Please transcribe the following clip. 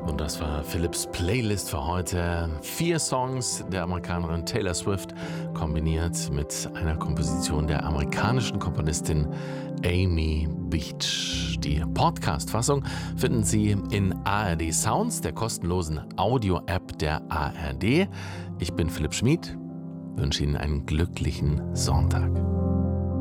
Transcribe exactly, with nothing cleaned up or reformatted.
Und das war Philipps Playlist für heute. Vier Songs der Amerikanerin Taylor Swift, kombiniert mit einer Komposition der amerikanischen Komponistin Amy Beach. Die Podcast-Fassung finden Sie in A R D Sounds, der kostenlosen Audio-App der A R D. Ich bin Philipp Schmid, wünsche Ihnen einen glücklichen Sonntag.